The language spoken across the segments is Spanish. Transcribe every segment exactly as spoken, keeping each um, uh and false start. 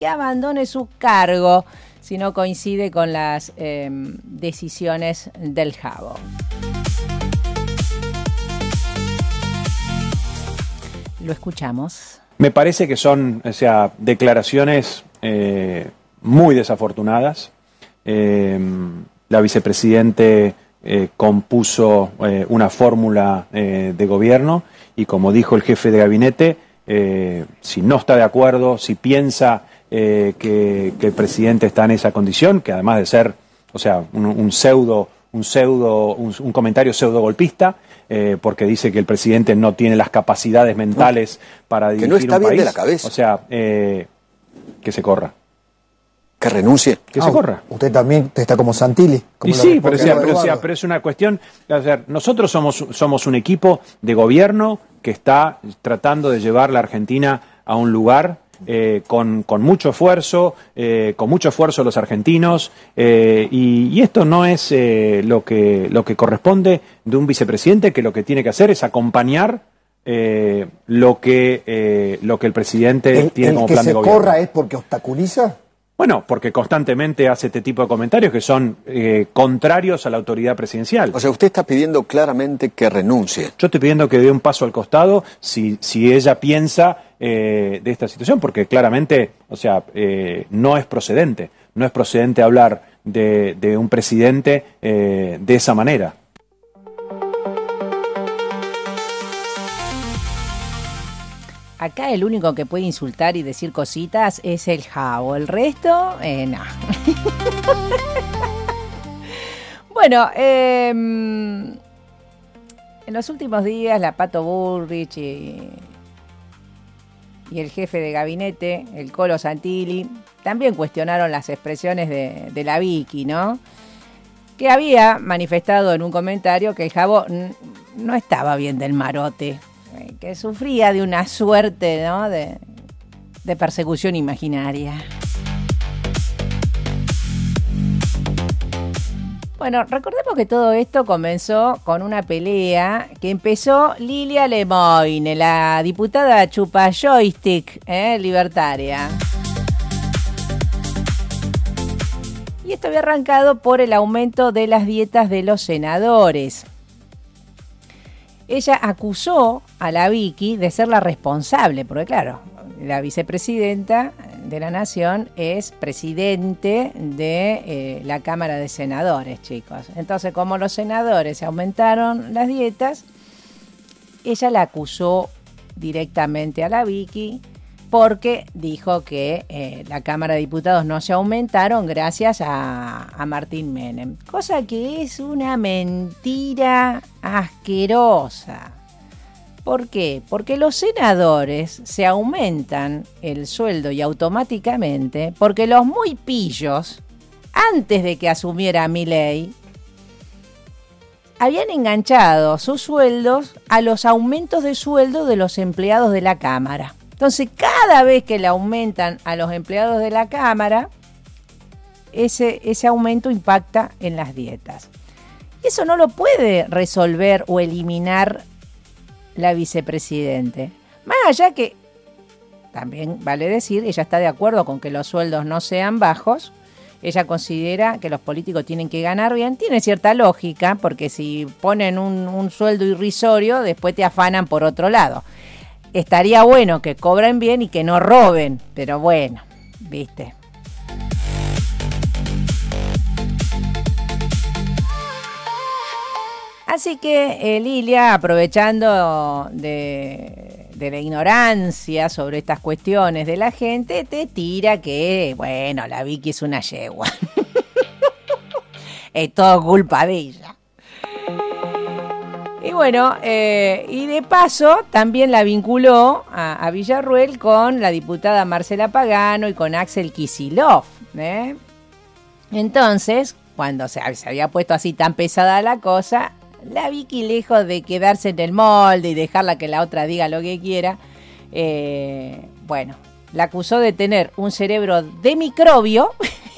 que abandone su cargo si no coincide con las eh, decisiones del Jabo. Lo escuchamos. Me parece que son, o sea, declaraciones eh, muy desafortunadas. Eh, la vicepresidente eh, compuso eh, una fórmula eh, de gobierno y, como dijo el jefe de gabinete, eh, si no está de acuerdo, si piensa eh, que, que el presidente está en esa condición, que además de ser, o sea, un, un pseudo, un pseudo, un, un comentario pseudo golpista, eh, porque dice que el presidente no tiene las capacidades mentales no, para dirigir que no está un bien país. De la cabeza. O sea, eh, que se corra. Que renuncie. Que ah, se corra. Usted también está como Santilli. Como y sí, pero, sea, pero, sea, pero es una cuestión, o sea, nosotros somos, somos un equipo de gobierno que está tratando de llevar la Argentina a un lugar eh, con, con mucho esfuerzo, eh, con mucho esfuerzo los argentinos, eh, y, y esto no es eh, lo, que, lo que corresponde de un vicepresidente, que lo que tiene que hacer es acompañar eh, lo, que, eh, lo que el presidente el, tiene el como que plan de se gobierno. corra es porque obstaculiza. Bueno, porque constantemente hace este tipo de comentarios que son eh, contrarios a la autoridad presidencial. O sea, usted está pidiendo claramente que renuncie. Yo estoy pidiendo que dé un paso al costado si, si ella piensa eh, de esta situación, porque claramente, o sea, eh, no es procedente. No es procedente hablar de, de un presidente eh, de esa manera. Acá el único que puede insultar y decir cositas es el Jabo. El resto, eh, no. Bueno, eh, en los últimos días la Pato Bullrich y, y el jefe de gabinete, el Colo Santilli, también cuestionaron las expresiones de, de la Vicky, ¿no? Que había manifestado en un comentario que el Jabo n- no estaba bien del marote, que sufría de una suerte, ¿no? de, de persecución imaginaria. Bueno, recordemos que todo esto comenzó con una pelea que empezó Lilia Lemoyne, la diputada chupa joystick, ¿eh? libertaria. Y esto había arrancado por el aumento de las dietas de los senadores. Ella acusó a la Vicky de ser la responsable, porque claro, la vicepresidenta de la Nación es presidente de eh, la Cámara de Senadores, chicos. Entonces, como los senadores aumentaron las dietas, ella la acusó directamente a la Vicky porque dijo que eh, la Cámara de Diputados no se aumentaron gracias a, a Martín Menem. Cosa que es una mentira asquerosa. ¿Por qué? Porque los senadores se aumentan el sueldo y automáticamente porque los muy pillos, antes de que asumiera Milei, habían enganchado sus sueldos a los aumentos de sueldo de los empleados de la Cámara. Entonces, cada vez que le aumentan a los empleados de la Cámara, ese, ese aumento impacta en las dietas. Y eso no lo puede resolver o eliminar la vicepresidente. Más allá que, también vale decir, ella está de acuerdo con que los sueldos no sean bajos. Ella considera que los políticos tienen que ganar bien. Tiene cierta lógica, porque si ponen un, un sueldo irrisorio, después te afanan por otro lado. Estaría bueno que cobren bien y que no roben, pero bueno, viste. Así que eh, Lilia, aprovechando de, de la ignorancia sobre estas cuestiones de la gente, te tira que, bueno, la Vicky es una yegua. Es todo culpa de ella. Y bueno, eh, y de paso también la vinculó a, a Villarruel con la diputada Marcela Pagano y con Axel Kicillof, ¿eh? Entonces, cuando se, se había puesto así tan pesada la cosa, la Vicky, lejos de quedarse en el molde y dejarla que la otra diga lo que quiera, eh, bueno, la acusó de tener un cerebro de microbio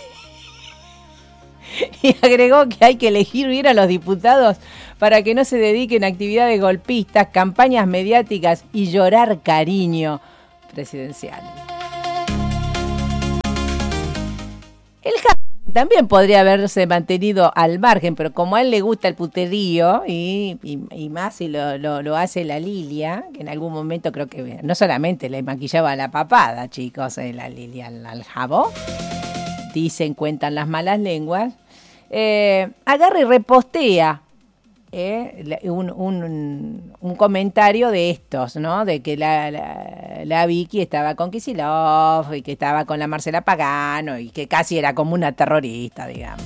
y agregó que hay que elegir bien a los diputados para que no se dediquen a actividades golpistas, campañas mediáticas y llorar cariño presidencial. El Javi también podría haberse mantenido al margen, pero como a él le gusta el puterío, y, y, y más si lo, lo, lo hace la Lilia, que en algún momento creo que no solamente le maquillaba la papada, chicos, eh, la Lilia al, al Jabo, dicen, cuentan las malas lenguas, eh, agarra y repostea Eh, un, un, un comentario de estos, ¿no? De que la, la, la Vicky estaba con Kicillof y que estaba con la Marcela Pagano y que casi era como una terrorista, digamos.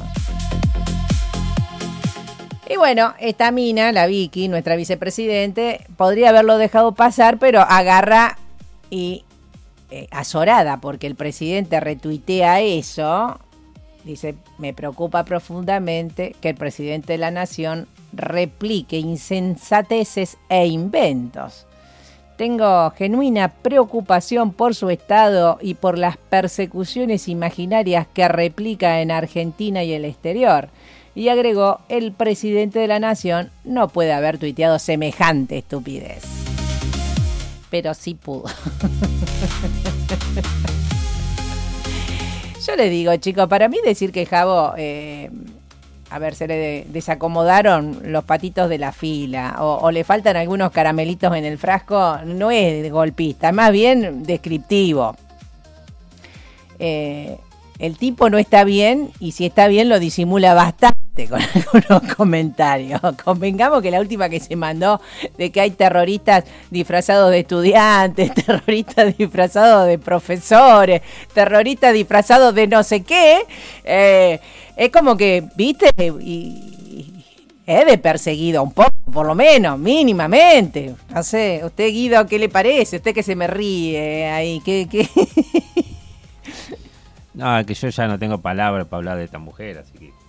Y bueno, esta mina, la Vicky, nuestra vicepresidente, podría haberlo dejado pasar, pero agarra y eh, azorada porque el presidente retuitea eso, dice, me preocupa profundamente que el presidente de la nación replique insensateces e inventos. Tengo genuina preocupación por su estado y por las persecuciones imaginarias que replica en Argentina y el exterior. Y agregó, el presidente de la nación no puede haber tuiteado semejante estupidez. Pero sí pudo. Yo le digo, chicos, para mí decir que Jabo... Eh, a ver, se le desacomodaron los patitos de la fila o, o le faltan algunos caramelitos en el frasco, no es golpista, más bien descriptivo. Eh, el tipo no está bien y si está bien lo disimula bastante con algunos comentarios. Convengamos que la última que se mandó de que hay terroristas disfrazados de estudiantes, terroristas disfrazados de profesores, terroristas disfrazados de no sé qué, eh, es como que, viste, y es de perseguido un poco, por lo menos, mínimamente. No sé, usted, Guido, ¿qué le parece? Usted que se me ríe ahí, ¿qué? qué? No, que yo ya no tengo palabras para hablar de esta mujer, así que...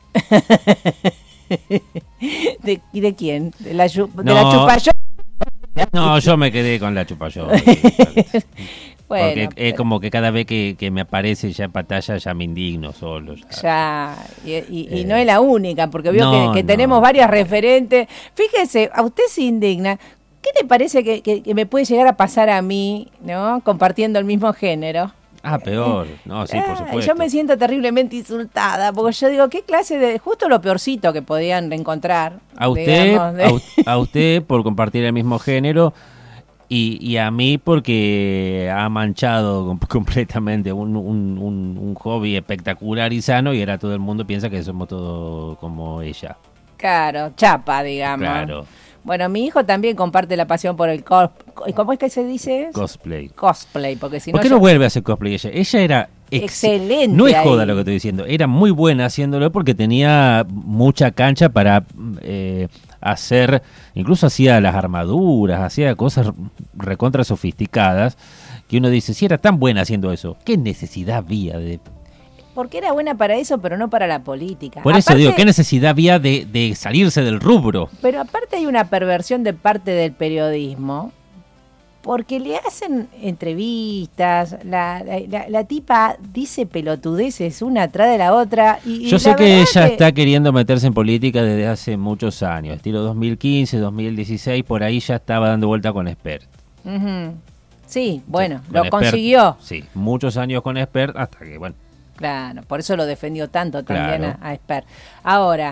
¿De, ¿Y de quién? ¿De la, de no, la chupayo? No, yo me quedé con la chupayo. Bueno, porque pero... es como que cada vez que, que me aparece ya en pantalla ya me indigno solo. Ya, ya y, y, y eh, no es la única, porque vio no, que, que no. tenemos varias referentes. Fíjese, a usted se indigna. ¿Qué le parece que, que, que me puede llegar a pasar a mí, ¿no? Compartiendo el mismo género. Ah, peor. No, sí, por supuesto. Yo me siento terriblemente insultada, porque yo digo, ¿qué clase de...? Justo lo peorcito que podían encontrar. A usted, digamos, de... a, u- a usted por compartir el mismo género y, y a mí porque ha manchado com- completamente un, un, un, un hobby espectacular y sano y ahora todo el mundo piensa que somos todos como ella. Claro, chapa, digamos. Claro. Bueno, mi hijo también comparte la pasión por el cosplay. ¿Cómo es que se dice? Cosplay. Cosplay, porque si ¿Por no... qué yo... no vuelve a hacer cosplay ella? Ella era... ex- Excelente No es joda ahí. lo que estoy diciendo. Era muy buena haciéndolo porque tenía mucha cancha para eh, hacer... Incluso hacía las armaduras, hacía cosas recontra sofisticadas que uno dice, si era tan buena haciendo eso, ¿qué necesidad había de...? Porque era buena para eso, pero no para la política. Por eso Aparte, digo, ¿qué necesidad había de, de salirse del rubro? Pero aparte hay una perversión de parte del periodismo, porque le hacen entrevistas, la, la, la, la tipa dice pelotudeces una atrás de la otra. Y, y Yo sé la que verdad ella que... está queriendo meterse en política desde hace muchos años, estilo dos mil quince, dos mil dieciséis, por ahí ya estaba dando vuelta con Expert. Uh-huh. Sí, bueno, Con lo Expert, consiguió. Sí, muchos años con Expert hasta que, bueno... Claro, por eso lo defendió tanto también Claro. a, a Esper. Ahora,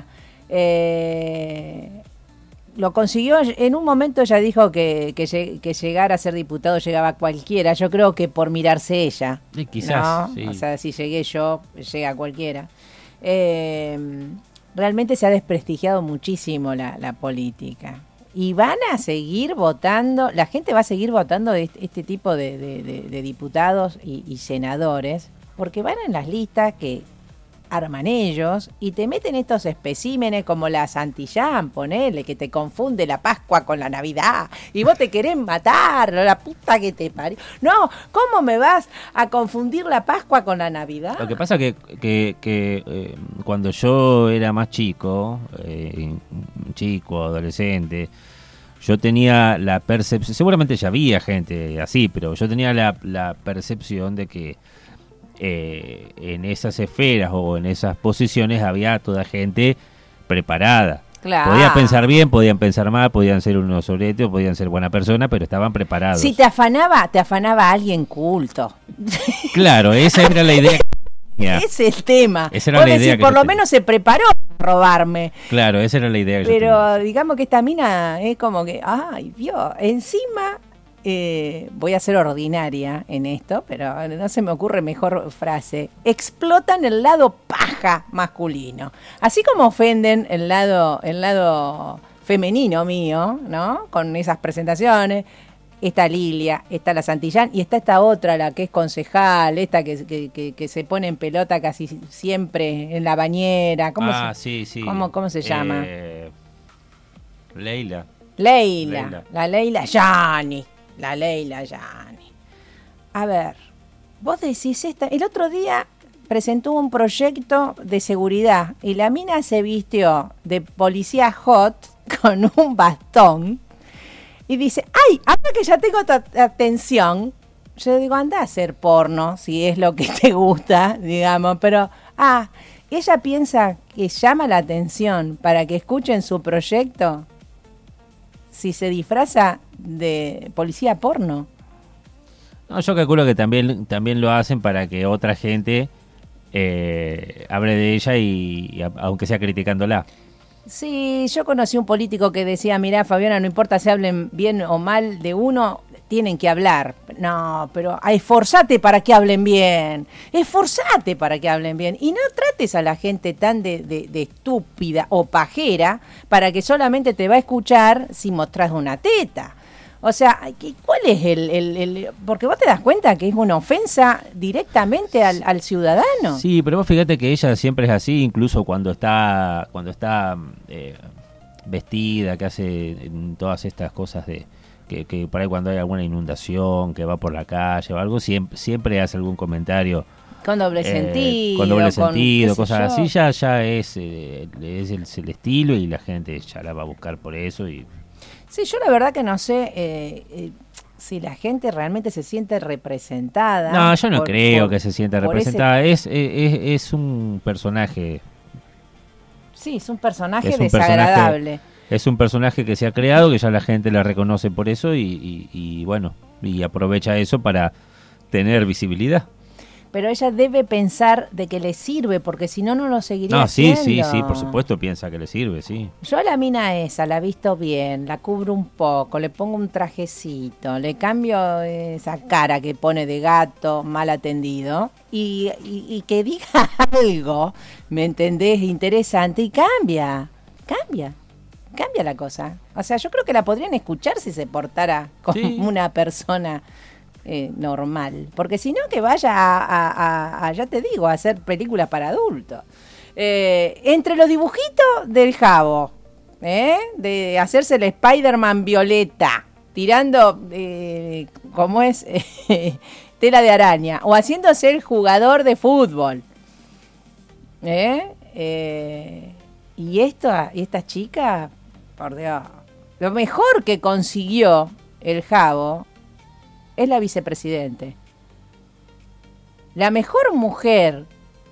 eh, lo consiguió, en un momento ella dijo que, que, lleg- que llegar a ser diputado llegaba cualquiera, yo creo que por mirarse ella. Sí, quizás, ¿no? sí. O sea, si llegué yo, llega cualquiera. Eh, realmente se ha desprestigiado muchísimo la, la política. Y van a seguir votando, la gente va a seguir votando este, este tipo de, de, de, de diputados y, y senadores, porque van en las listas que arman ellos y te meten estos especímenes como la Santillán, ponele, que te confunde la Pascua con la Navidad y vos te querés matar, la puta que te parió. No, ¿cómo me vas a confundir la Pascua con la Navidad? Lo que pasa que, que, que eh, cuando yo era más chico, eh, chico, adolescente, yo tenía la percepción, seguramente ya había gente así, pero yo tenía la, la percepción de que eh, en esas esferas o en esas posiciones había toda gente preparada. Claro. Podían pensar bien, podían pensar mal, podían ser unos soletes, podían ser buena persona, pero estaban preparados. Si te afanaba, te afanaba alguien culto. Claro, esa era la idea. tenía. Ese es el tema. Esa era Vos la decís, idea que por yo lo tenía. menos se preparó para robarme. Claro, esa era la idea que yo tenía. Pero digamos que esta mina es como que, ay, Dios, encima eh, voy a ser ordinaria en esto, pero no se me ocurre mejor frase. Explotan el lado paja masculino. Así como ofenden el lado, el lado femenino mío, ¿no? Con esas presentaciones. Está Lilia, está la Santillán y está esta otra, la que es concejal, esta que, que, que, que se pone en pelota casi siempre en la bañera. ¿Cómo ah, se, sí, sí. ¿cómo, cómo se llama? Eh, Leila. Leila, Leila. la Leila Yani, la Leila Yani. A ver, vos decís esta, el otro día presentó un proyecto de seguridad y la mina se vistió de policía hot con un bastón y dice, ay, ahora que ya tengo tu atención, yo digo, anda a hacer porno, si es lo que te gusta, digamos, pero, ah, ella piensa que llama la atención para que escuchen su proyecto si se disfraza de policía porno. No, yo calculo que también, también lo hacen para que otra gente eh, hable de ella y, y a- aunque sea criticándola. Sí, yo conocí un político que decía, mirá, Fabiana, no importa si hablen bien o mal de uno, tienen que hablar. No, pero esforzate para que hablen bien. Esforzate para que hablen bien. Y no trates a la gente tan de, de, de estúpida o pajera para que solamente te va a escuchar si mostrás una teta. O sea, ¿cuál es el, el, el...? Porque vos te das cuenta que es una ofensa directamente al, al ciudadano. Sí, pero vos fíjate que ella siempre es así, incluso cuando está cuando está eh, vestida, que hace en todas estas cosas de que, que por ahí cuando hay alguna inundación, que va por la calle o algo, siempre, siempre hace algún comentario. Con doble eh, sentido. Con doble con sentido, qué sé cosas yo. así, ya, ya es, eh, es el, es el estilo y la gente ya la va a buscar por eso y... Sí, yo la verdad que no sé eh, eh, si la gente realmente se siente representada. No, yo no por- creo por- que se sienta por ese- representada. Es, es, es un personaje. Sí, es un personaje Es un desagradable. Es un personaje que se ha creado, que ya la gente la reconoce por eso y, y, y bueno, y aprovecha eso para tener visibilidad. Pero ella debe pensar de que le sirve, porque si no, no lo seguiría No, sí, haciendo. sí, sí, por supuesto piensa que le sirve, sí. Yo a la mina esa la visto bien, la cubro un poco, le pongo un trajecito, le cambio esa cara que pone de gato mal atendido y, y, y que diga algo, ¿me entendés? Interesante y cambia, cambia, cambia la cosa. O sea, yo creo que la podrían escuchar si se portara como Sí. una persona eh, normal, porque si no que vaya a, a, a- a, ya te digo, a hacer películas para adultos. Eh, entre los dibujitos del Jabo, ¿eh? De hacerse el Spider-Man violeta, tirando, eh, ¿cómo es? Tela de araña, o haciéndose el jugador de fútbol. ¿Eh? Eh, y esto, y esta chica, por Dios, lo mejor que consiguió el Jabo es la vicepresidente. La mejor mujer,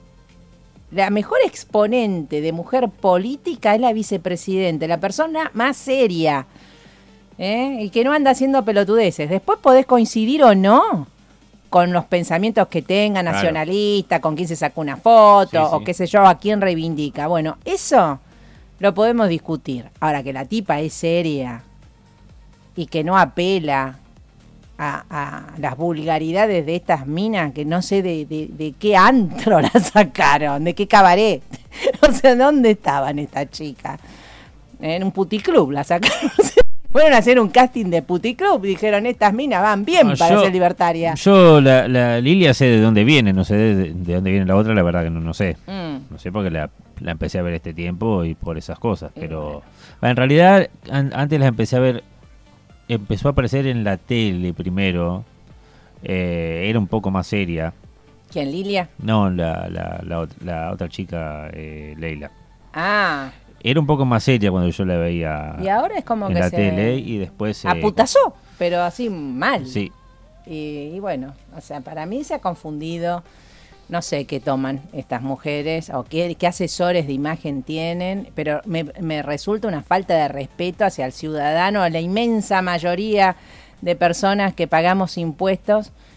la mejor exponente de mujer política es la vicepresidente, la persona más seria, ¿eh? Y que no anda haciendo pelotudeces. Después podés coincidir o no con los pensamientos que tenga, Claro. nacionalista, con quién se sacó una foto, Sí, o sí. qué sé yo, a quién reivindica. Bueno, eso lo podemos discutir. Ahora que la tipa es seria y que no apela a, a las vulgaridades de estas minas, que no sé de, de, de qué antro la sacaron, de qué cabaret. O sea, ¿dónde estaban estas chicas? En un puticlub la sacaron. Fueron a hacer un casting de puticlub y dijeron, estas minas van bien No, para yo- ser libertarias. Yo, la, la Lilia sé de dónde viene, no sé de, de dónde viene la otra, la verdad que no, no sé. Mm. No sé porque la, la empecé a ver este tiempo y por esas cosas, pero en realidad an- antes la empecé a ver, empezó a aparecer en la tele primero, eh, era un poco más seria. ¿Quién, Lilia? No, la, la, la, ot- la otra chica, eh, Leila. Ah, Era un poco más seria cuando yo la veía y ahora es como en que la se tele y después... eh, aputazó, pero así mal. Sí, Y, y bueno, o sea, para mí se ha confundido, no sé qué toman estas mujeres o qué, qué asesores de imagen tienen, pero me, me resulta una falta de respeto hacia el ciudadano, a la inmensa mayoría de personas que pagamos impuestos,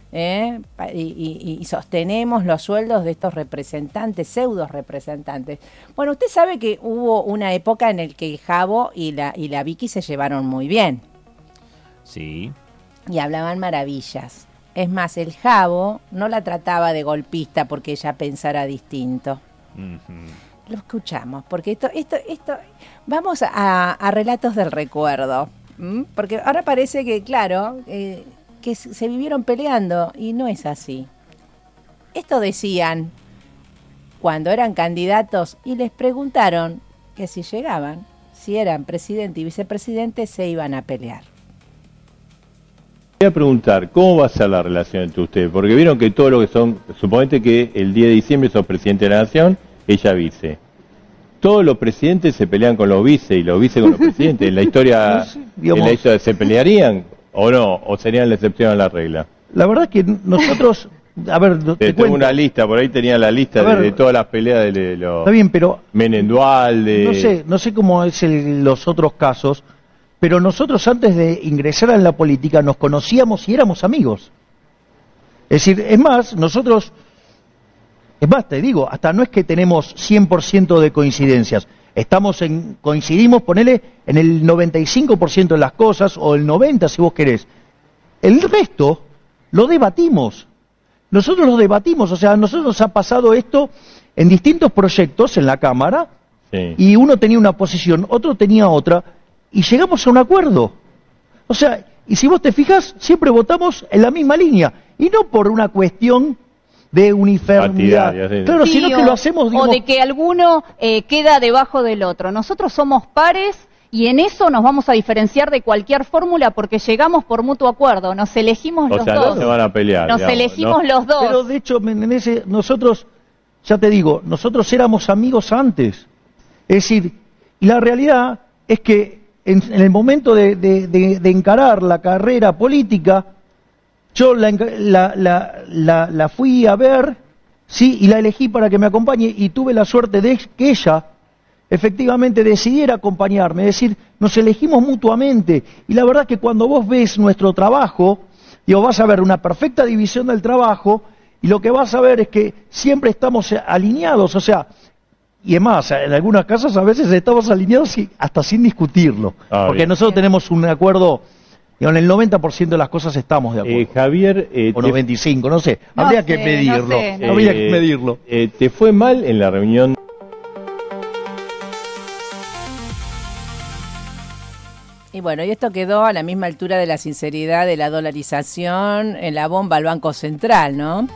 ¿eh? y, y, y sostenemos los sueldos de estos representantes, pseudo representantes. Bueno, usted sabe que hubo una época en la que el Jabo y la, y la Vicky se llevaron muy bien. Sí. Y hablaban maravillas. Es más, el Jabo no la trataba de golpista porque ella pensara distinto. Uh-huh. Lo escuchamos, porque esto, esto, esto, vamos a, a relatos del recuerdo, ¿m? Porque ahora parece que, claro, eh, que se vivieron peleando y no es así. Esto decían cuando eran candidatos y les preguntaron que si llegaban, si eran presidente y vicepresidente, se iban a pelear. Voy a preguntar, ¿cómo va a ser la relación entre ustedes? Porque vieron que todo lo que son, suponete que el diez de diciembre sos presidente de la nación, ella vice. Todos los presidentes se pelean con los vice y los vice con los presidentes. ¿En la historia, en la historia se pelearían o no? ¿O serían la excepción a la regla? La verdad es que nosotros, a ver, te, te tengo una lista, por ahí tenía la lista de, ver, de todas las peleas de, de los... Está bien, pero... Menendual, de... No sé, no sé cómo es el, los otros casos, pero nosotros antes de ingresar en la política nos conocíamos y éramos amigos. Es decir, es más, nosotros, es más, te digo, hasta no es que tenemos cien por ciento de coincidencias, estamos en, coincidimos, ponele, en el noventa y cinco por ciento de las cosas, o el noventa por ciento si vos querés. El resto lo debatimos, nosotros lo debatimos, o sea, a nosotros nos ha pasado esto en distintos proyectos en la Cámara, sí. Y uno tenía una posición, otro tenía otra, y llegamos a un acuerdo. O sea, y si vos te fijas, siempre votamos en la misma línea. Y no por una cuestión de uniformidad. Sí. Claro, sí, sino o, que lo hacemos... Digamos, o de que alguno eh, queda debajo del otro. Nosotros somos pares y en eso nos vamos a diferenciar de cualquier fórmula porque llegamos por mutuo acuerdo. Nos elegimos o los sea, dos. No se van a pelear. Nos digamos, elegimos ¿no? los dos. Pero de hecho, en ese, nosotros, ya te digo, nosotros éramos amigos antes. Es decir, y la realidad es que En, en el momento de, de, de, de encarar la carrera política, yo la, la, la, la, la fui a ver, sí, y la elegí para que me acompañe, y tuve la suerte de que ella efectivamente decidiera acompañarme, es decir, nos elegimos mutuamente, y la verdad que cuando vos ves nuestro trabajo, digo, vas a ver una perfecta división del trabajo, y lo que vas a ver es que siempre estamos alineados, o sea, y es más, en algunos casos a veces estamos alineados hasta sin discutirlo. Ah, porque bien. Nosotros tenemos un acuerdo, digamos, en el noventa por ciento de las cosas estamos de acuerdo. Eh, Javier... Eh, o noventa y cinco, no sé. No habría sé, que medirlo. No sé, no. Habría eh, que medirlo. Eh, ¿Te fue mal en la reunión? Y bueno, y esto quedó a la misma altura de la sinceridad de la dolarización en la bomba al Banco Central, ¿no?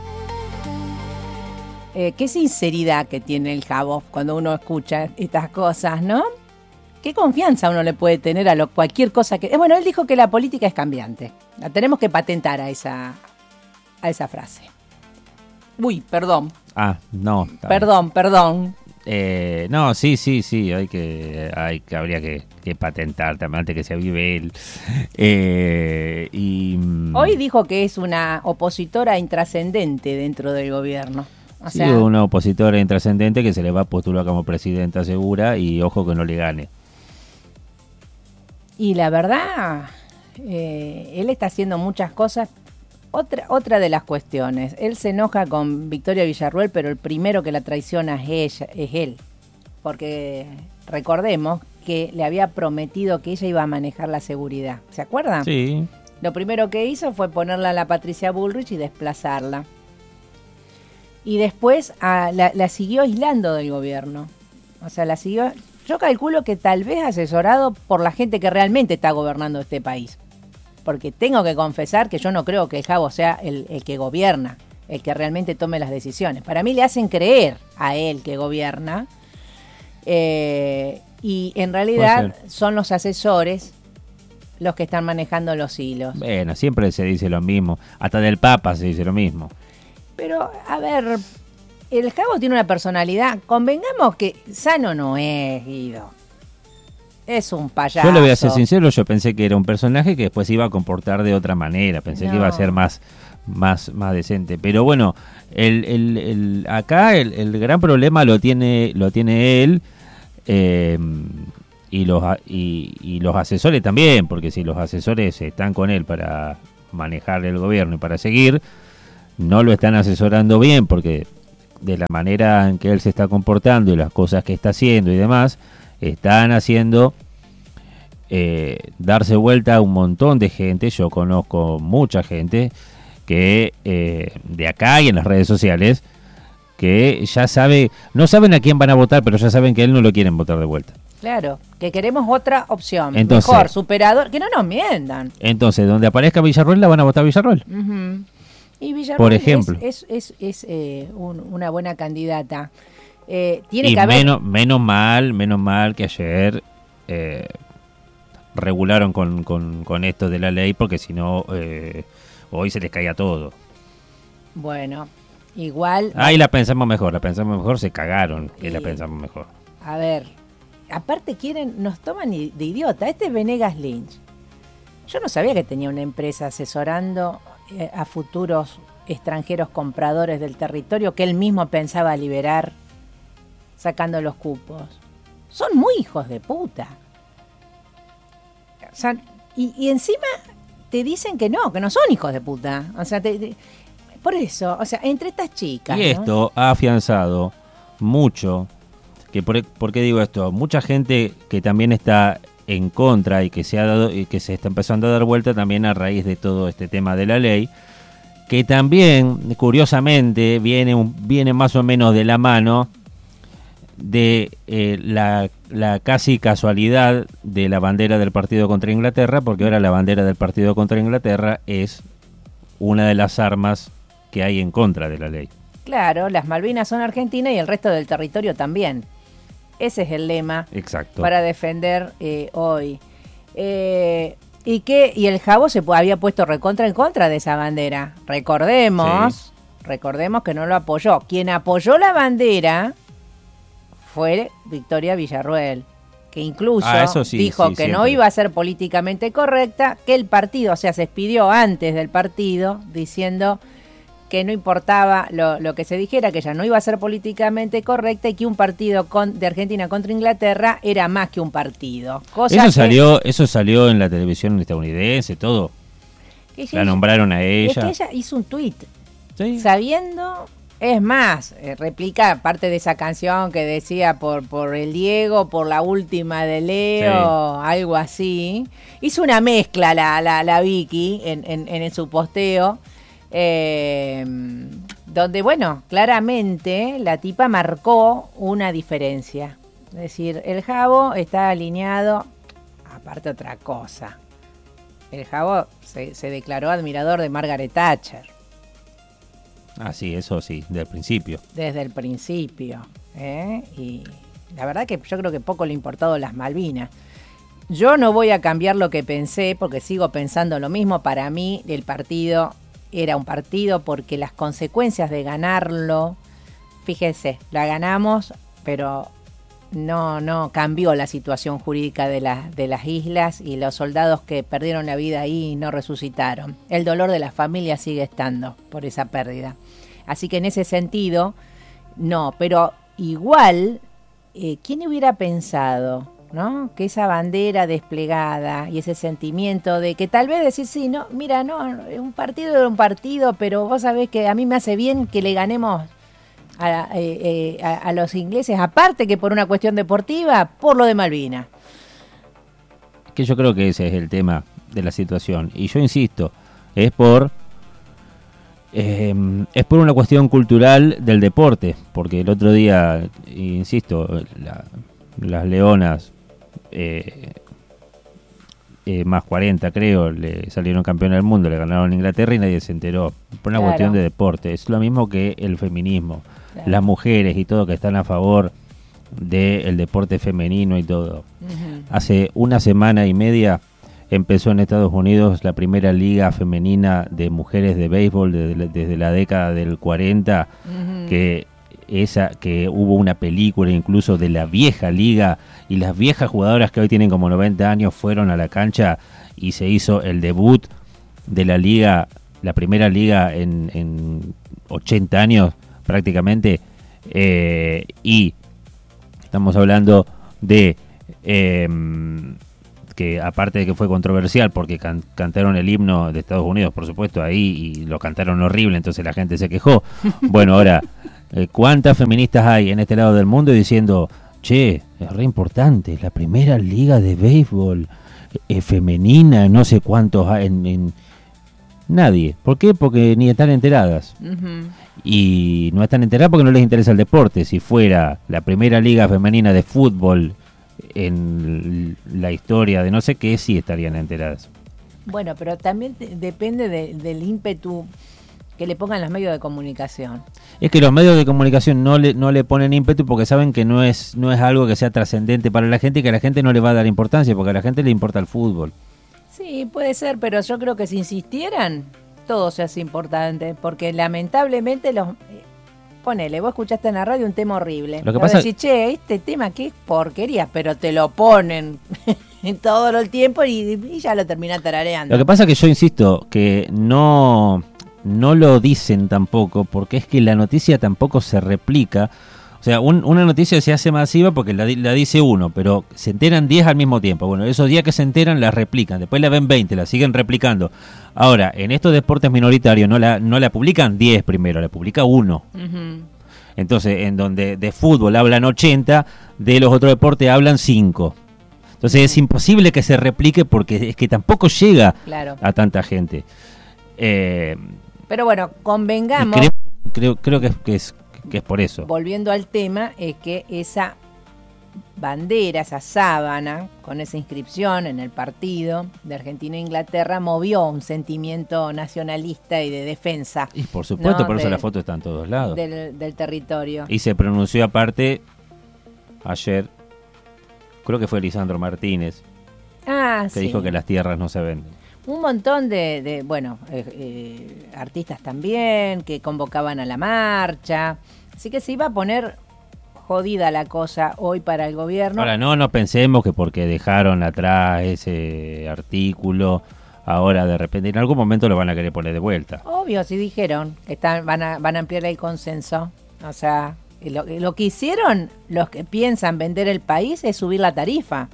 Eh, qué sinceridad que tiene el Jabo cuando uno escucha estas cosas, ¿no? Qué confianza uno le puede tener a lo, cualquier cosa que... Eh, bueno, él dijo que la política es cambiante. La tenemos que patentar a esa, a esa frase. Uy, perdón. Ah, no. Perdón, perdón. Eh, no, sí, sí, sí, hay que, hay que habría que, que patentar también antes que se avive él. Eh, y hoy dijo que es una opositora intrascendente dentro del gobierno. O sí, sea, una opositora intrascendente que se le va a postular como presidenta segura y ojo que no le gane. Y la verdad, eh, él está haciendo muchas cosas. Otra, otra de las cuestiones, él se enoja con Victoria Villarruel, pero el primero que la traiciona es ella, es él. Porque recordemos que le había prometido que ella iba a manejar la seguridad. ¿Se acuerdan? Sí. Lo primero que hizo fue ponerla a la Patricia Bullrich y desplazarla. Y después a, la, la siguió aislando del gobierno. O sea, la siguió... Yo calculo que tal vez asesorado por la gente que realmente está gobernando este país. Porque tengo que confesar que yo no creo que el Jabo sea el, el que gobierna, el que realmente tome las decisiones. Para mí le hacen creer a él que gobierna. Eh, y en realidad son los asesores los que están manejando los hilos. Bueno, siempre se dice lo mismo. Hasta del Papa se dice lo mismo. Pero, a ver, el Jabo tiene una personalidad. Convengamos que sano no es, Guido. Es un payaso. Yo le voy a ser sincero, yo pensé que era un personaje que después iba a comportar de otra manera. Pensé no. que iba a ser más, más, más decente. Pero bueno, el, el, el, acá el, el gran problema lo tiene, lo tiene él eh, y, los, y, y los asesores también, porque si los asesores están con él para manejar el gobierno y para seguir... no lo están asesorando bien, porque de la manera en que él se está comportando y las cosas que está haciendo y demás, están haciendo eh, darse vuelta a un montón de gente. Yo conozco mucha gente que eh, de acá y en las redes sociales, que ya sabe, no saben a quién van a votar, pero ya saben que él no lo quieren votar de vuelta. Claro, que queremos otra opción, Entonces, mejor, superador, que no nos mientan. Entonces, donde aparezca Villarroel, la van a votar Villarroel. Uh-huh. Y Villarroel por ejemplo, es, es, es, es eh, un, una buena candidata. Eh, tiene y que haber... menos, menos mal, menos mal que ayer eh, regularon con, con, con esto de la ley, porque si no, eh, hoy se les caía todo. Bueno, igual... Ahí la pensamos mejor, la pensamos mejor, se cagaron que y, la pensamos mejor. A ver, aparte quieren, nos toman de idiota. Este es Venegas Lynch. Yo no sabía que tenía una empresa asesorando eh, a futuros extranjeros compradores del territorio que él mismo pensaba liberar sacando los cupos. Son muy hijos de puta. O sea, y, y encima te dicen que no, que no son hijos de puta. O sea, te, te, por eso, o sea, entre estas chicas. Y esto, ¿no?, ha afianzado mucho, que por, ¿por qué digo esto? Mucha gente que también está en contra y que se ha dado y que se está empezando a dar vuelta también a raíz de todo este tema de la ley, que también, curiosamente, viene, un, viene más o menos de la mano de eh, la, la casi casualidad de la bandera del partido contra Inglaterra, porque ahora la bandera del partido contra Inglaterra es una de las armas que hay en contra de la ley. Claro, las Malvinas son Argentina y el resto del territorio también. Ese es el lema. Exacto. Para defender eh, hoy. Eh, y que y el Jabo se había puesto recontra en contra de esa bandera. Recordemos, sí. recordemos que no lo apoyó. Quien apoyó la bandera fue Victoria Villarroel, que incluso ah, eso sí, dijo sí, que siempre. no iba a ser políticamente correcta, que el partido, o sea, se despidió antes del partido diciendo que no importaba lo, lo que se dijera, que ella no iba a ser políticamente correcta y que un partido con, de Argentina contra Inglaterra era más que un partido. Cosa eso que, salió, eso salió en la televisión estadounidense, todo. Ella, la nombraron a ella. Es que ella hizo un tuit, ¿sí?, sabiendo, es más, eh, replica parte de esa canción que decía por, por el Diego, por la última de Leo, sí, algo así. Hizo una mezcla la, la, la Vicky en, en, en su posteo. Eh, donde, bueno, claramente la tipa marcó una diferencia. Es decir, el Jabo está alineado, aparte otra cosa. El Jabo se, se declaró admirador de Margaret Thatcher. Ah, sí, eso sí, del principio. Desde el principio. ¿eh? Y la verdad que yo creo que poco le ha importado las Malvinas. Yo no voy a cambiar lo que pensé, porque sigo pensando lo mismo. Para mí, el partido era un partido porque las consecuencias de ganarlo, fíjese, la ganamos, pero no, no cambió la situación jurídica de, la, de las islas y los soldados que perdieron la vida ahí no resucitaron. El dolor de las familias sigue estando por esa pérdida. Así que en ese sentido, no, pero igual, eh, ¿quién hubiera pensado, ¿no?, que esa bandera desplegada y ese sentimiento de que tal vez decir, sí, no, mira, no, un partido era un partido, pero vos sabés que a mí me hace bien que le ganemos a, eh, eh, a, a los ingleses, aparte que por una cuestión deportiva, por lo de Malvinas. Que yo creo que ese es el tema de la situación. Y yo insisto, es por eh, es por una cuestión cultural del deporte, porque el otro día, insisto, la, las Leonas eh, eh, más cuarenta creo, le salieron campeones del mundo, le ganaron a Inglaterra y nadie se enteró, por una claro. cuestión de deporte. Es lo mismo que el feminismo, claro. las mujeres y todo que están a favor del deporte femenino y todo. Uh-huh. Hace una semana y media empezó en Estados Unidos la primera liga femenina de mujeres de béisbol desde, desde la década del cuarenta, uh-huh. que esa que hubo una película incluso de la vieja liga, y las viejas jugadoras que hoy tienen como noventa años fueron a la cancha y se hizo el debut de la liga, la primera liga en, en ochenta años prácticamente, eh, y estamos hablando de eh, que aparte de que fue controversial porque can, cantaron el himno de Estados Unidos, por supuesto, ahí, y lo cantaron horrible, entonces la gente se quejó. Bueno, ahora, eh, ¿cuántas feministas hay en este lado del mundo diciendo, che, es re importante, es la primera liga de béisbol eh, femenina, no sé cuántos hay en, en... Nadie. ¿Por qué? Porque ni están enteradas. Uh-huh. Y no están enteradas porque no les interesa el deporte. Si fuera la primera liga femenina de fútbol en la historia de no sé qué, sí estarían enteradas. Bueno, pero también te, depende de, del ímpetu que le pongan los medios de comunicación. Es que los medios de comunicación no le no le ponen ímpetu porque saben que no es no es algo que sea trascendente para la gente y que a la gente no le va a dar importancia porque a la gente le importa el fútbol. Sí, puede ser, pero yo creo que si insistieran, todo se hace importante, porque lamentablemente los... Ponele, vos escuchaste en la radio un tema horrible. Lo que pasa... decís, che, este tema qué porquería, pero te lo ponen todo el tiempo y, y ya lo terminás tarareando. Lo que pasa es que yo insisto que no, no lo dicen tampoco, porque es que la noticia tampoco se replica. O sea, un, una noticia se hace masiva porque la, la dice uno, pero se enteran diez al mismo tiempo. Bueno, esos diez que se enteran la replican, después la ven veinte, la siguen replicando. Ahora, en estos deportes minoritarios no la no la publican diez primero, la publica uno. Uh-huh. Entonces, en donde de fútbol hablan ochenta, de los otros deportes hablan cinco. Entonces uh-huh. es imposible que se replique porque es que tampoco llega claro. a tanta gente. Eh, pero bueno, convengamos... Creo, creo, creo que, es, que es... que es por eso. Volviendo al tema, es que esa bandera, esa sábana, con esa inscripción en el partido de Argentina e Inglaterra, movió un sentimiento nacionalista y de defensa. Y por supuesto, ¿no? por eso de, la foto está en todos lados. Del, del territorio. Y se pronunció aparte ayer, creo que fue Lisandro Martínez, ah, que sí. dijo que las tierras no se venden. Un montón de, de bueno, eh, eh, artistas también que convocaban a la marcha. Así que se iba a poner jodida la cosa hoy para el gobierno. Ahora, no, no pensemos que porque dejaron atrás ese artículo, ahora de repente, en algún momento lo van a querer poner de vuelta. Obvio, si dijeron que están, van a, van a ampliar el consenso. O sea, lo, lo que hicieron los que piensan vender el país es subir la tarifa.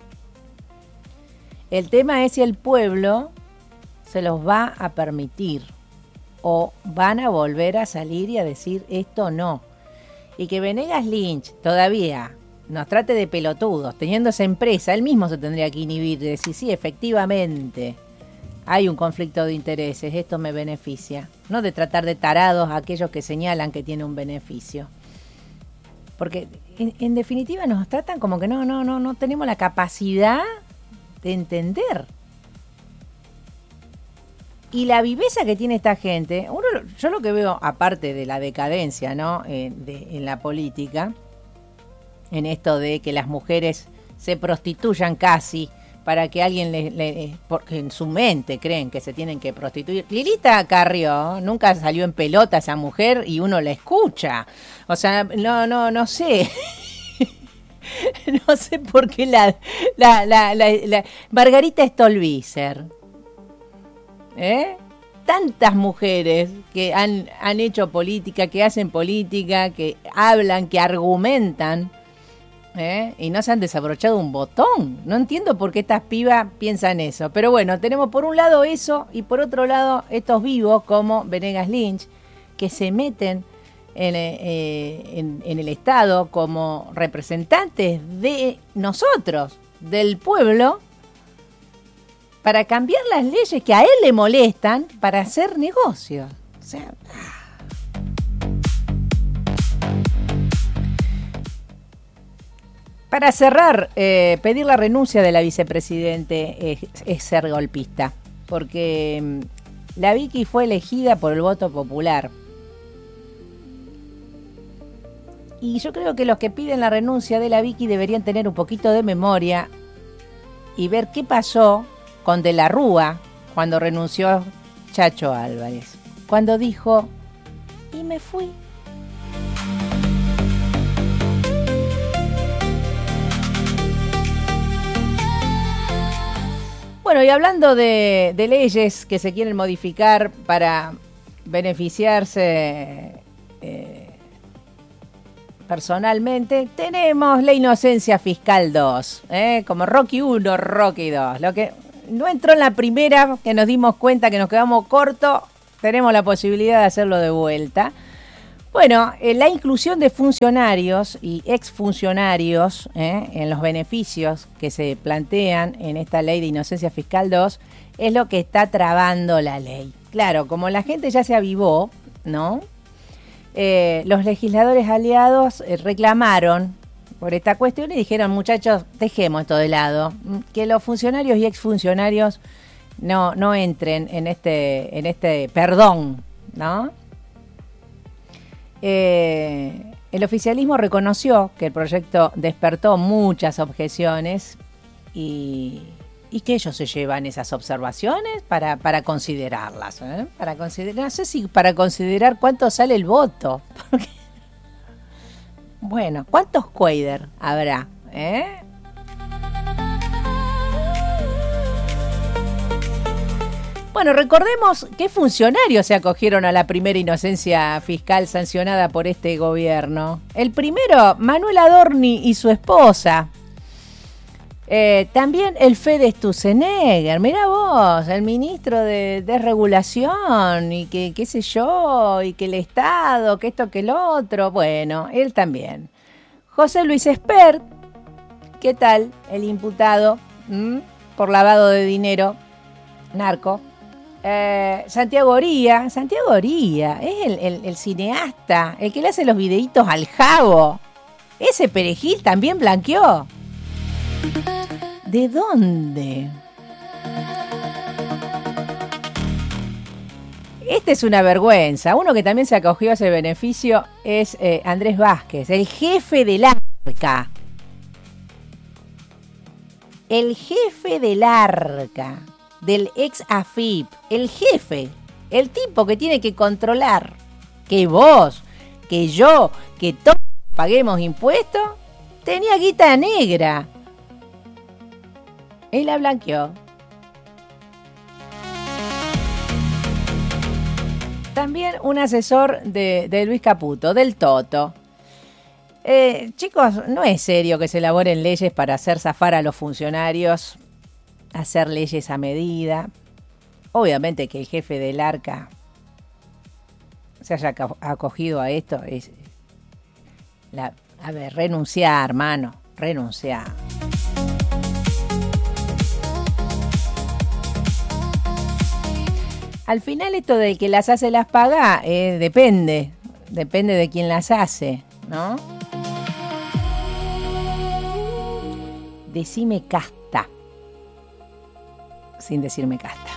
El tema es si el pueblo se los va a permitir o van a volver a salir y a decir esto no. Y que Venegas Lynch todavía nos trate de pelotudos, teniendo esa empresa, él mismo se tendría que inhibir y decir, sí, efectivamente, hay un conflicto de intereses, esto me beneficia. No de tratar de tarados a aquellos que señalan que tiene un beneficio. Porque en, en definitiva nos tratan como que no, no, no, no tenemos la capacidad de entender. Y la viveza que tiene esta gente, uno, yo lo que veo, aparte de la decadencia, ¿no? Eh, de, en la política, en esto de que las mujeres se prostituyan casi para que alguien le, le porque en su mente creen que se tienen que prostituir. Lilita Carrió nunca salió en pelota esa mujer y uno la escucha. O sea, no, no, no sé. No sé por qué la, la, la, la, la Margarita Stolbizer, ¿eh? Tantas mujeres que han, han hecho política, que hacen política, que hablan, que argumentan, ¿eh? Y no se han desabrochado un botón. No entiendo por qué estas pibas piensan eso. Pero bueno, tenemos por un lado eso y por otro lado estos vivos como Venegas Lynch que se meten En, eh, en, en el Estado como representantes de nosotros, del pueblo, para cambiar las leyes que a él le molestan para hacer negocios. O sea, para cerrar, eh, pedir la renuncia de la vicepresidente es, es ser golpista, porque mm, la Vicky fue elegida por el voto popular. Y yo creo que los que piden la renuncia de la Vicky deberían tener un poquito de memoria y ver qué pasó con De la Rúa cuando renunció Chacho Álvarez. Cuando dijo, y me fui. Bueno, y hablando de, de leyes que se quieren modificar para beneficiarse... Eh, personalmente, tenemos la inocencia fiscal dos, ¿eh? Como Rocky uno, Rocky dos. Lo que no entró en la primera, que nos dimos cuenta que nos quedamos cortos, tenemos la posibilidad de hacerlo de vuelta. Bueno, eh, la inclusión de funcionarios y exfuncionarios ¿eh? en los beneficios que se plantean en esta ley de inocencia fiscal dos es lo que está trabando la ley. Claro, como la gente ya se avivó, ¿no? Eh, los legisladores aliados eh, reclamaron por esta cuestión y dijeron, muchachos, dejemos esto de lado, que los funcionarios y exfuncionarios no, no entren en este, en este perdón, ¿no? Eh, el oficialismo reconoció que el proyecto despertó muchas objeciones y, y que ellos se llevan esas observaciones para, para considerarlas, ¿eh? Para considerar, no sé si para considerar cuánto sale el voto. Porque, bueno, ¿cuántos Cuader habrá? ¿Eh? Bueno, recordemos qué funcionarios se acogieron a la primera inocencia fiscal sancionada por este gobierno. El primero, Manuel Adorni y su esposa. Eh, también el Fede Sturzenegger, mirá vos, el ministro de Desregulación y que qué sé yo, y que el Estado, que esto, que el otro. Bueno, él también. José Luis Espert, ¿qué tal? El imputado ¿m? por lavado de dinero, narco. Eh, Santiago Oría, Santiago Oría, es el, el, el cineasta, el que le hace los videitos al Jabo. Ese perejil también blanqueó. ¿De dónde? Esta es una vergüenza. Uno que también se acogió a ese beneficio es eh, Andrés Vázquez, el jefe del ARCA. El jefe del ARCA. Del ex A F I P, el jefe, el tipo que tiene que controlar que vos, que yo, que todos paguemos impuestos, tenía guita negra. Él la blanqueó. También un asesor de, de Luis Caputo, del Toto. Eh, chicos, no es serio que se elaboren leyes para hacer zafar a los funcionarios, hacer leyes a medida. Obviamente que el jefe del ARCA se haya acogido a esto es la, a ver, renunciar, hermano, renunciar. Al final esto de que las hace las paga eh, depende, depende de quién las hace, ¿no? Decime casta. Sin decirme casta.